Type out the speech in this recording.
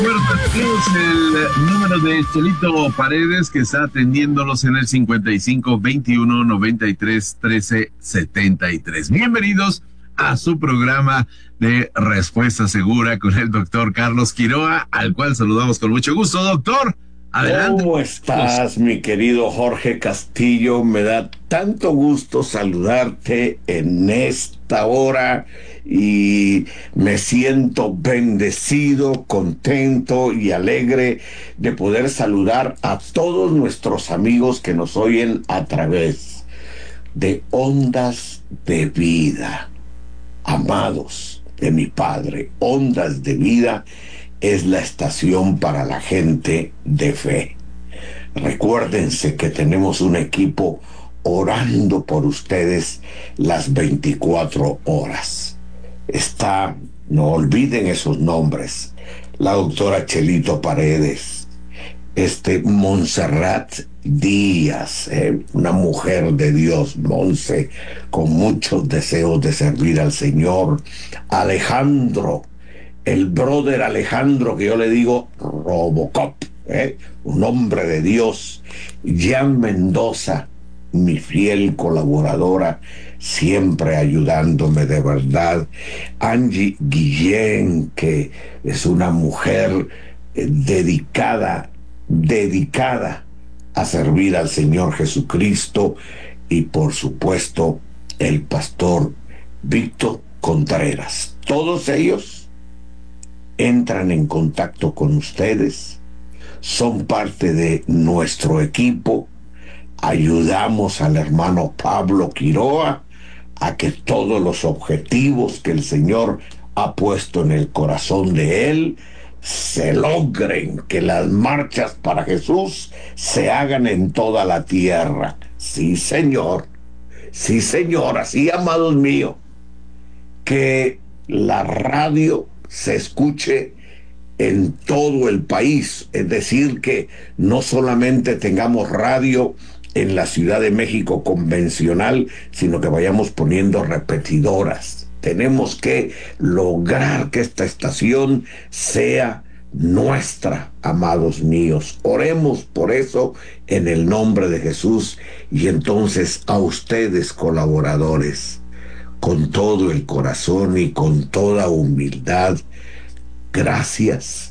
Tenemos el número de Chelito Paredes, que está atendiéndolos en el 55 21 93 13 73. Bienvenidos a su programa de Respuesta Segura con el doctor Carlos Quiroa, al cual saludamos con mucho gusto. Doctor, adelante. ¿Cómo estás, mi querido Jorge Castillo? Me da tanto gusto saludarte en esta hora y me siento bendecido, contento y alegre de poder saludar a todos nuestros amigos que nos oyen a través de Ondas de Vida. Amados de mi Padre, Ondas de Vida es la estación para la gente de fe. Recuérdense que tenemos un equipo orando por ustedes las 24 horas. No olviden esos nombres: la doctora Chelito Paredes, Montserrat Díaz, una mujer de Dios, Monse, con muchos deseos de servir al Señor. Alejandro, el brother Alejandro, que yo le digo Robocop, un hombre de Dios. Jan Mendoza, mi fiel colaboradora, siempre ayudándome de verdad. Angie Guillén, que es una mujer dedicada a servir al Señor Jesucristo. Y por supuesto, el pastor Víctor Contreras. Todos ellos entran en contacto con ustedes, son parte de nuestro equipo. Ayudamos al hermano Pablo Quiroa a que todos los objetivos que el Señor ha puesto en el corazón de él se logren, que las marchas para Jesús se hagan en toda la tierra. Sí, Señor. Sí, Señor. Así, amados míos, que la radio se escuche en todo el país. Es decir, que no solamente tengamos radio en la Ciudad de México convencional, sino que vayamos poniendo repetidoras. Tenemos que lograr que esta estación sea nuestra, amados míos. Oremos por eso en el nombre de Jesús. Y entonces, a ustedes, colaboradores, con todo el corazón y con toda humildad, gracias